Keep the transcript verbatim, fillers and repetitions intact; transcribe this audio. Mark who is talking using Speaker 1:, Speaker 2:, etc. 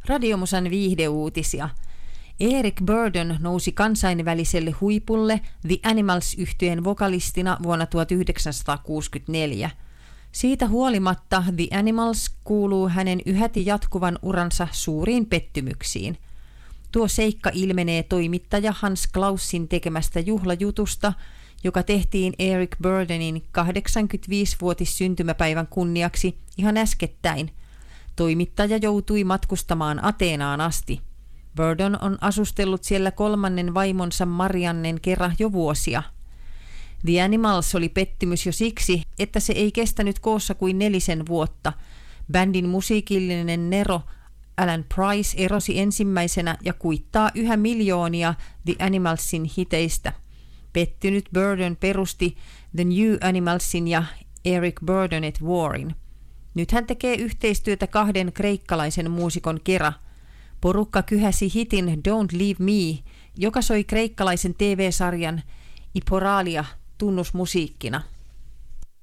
Speaker 1: Radiomusan viihdeuutisia. Eric Burdon nousi kansainväliselle huipulle The Animals-yhtyeen vokalistina vuonna tuhatyhdeksänsataakuusikymmentäneljä. Siitä huolimatta The Animals kuuluu hänen yhäti jatkuvan uransa suuriin pettymyksiin. Tuo seikka ilmenee toimittaja Hans Klaussin tekemästä juhlajutusta, joka tehtiin Eric Burdonin kahdeksankymmentäviisivuotis syntymäpäivän kunniaksi ihan äskettäin. Toimittaja joutui matkustamaan Ateenaan asti. Burdon on asustellut siellä kolmannen vaimonsa Mariannen kerran jo vuosia. The Animals oli pettymys jo siksi, että se ei kestänyt koossa kuin nelisen vuotta. Bändin musiikillinen nero Alan Price erosi ensimmäisenä ja kuittaa yhä miljoonia The Animalsin hiteistä. Pettynyt Burdon perusti The New Animalsin ja Eric Burdon at Warin. Nyt hän tekee yhteistyötä kahden kreikkalaisen muusikon kera. Porukka kyhäsi hitin Don't Leave Me, joka soi kreikkalaisen T V-sarjan Iporalia tunnusmusiikkina.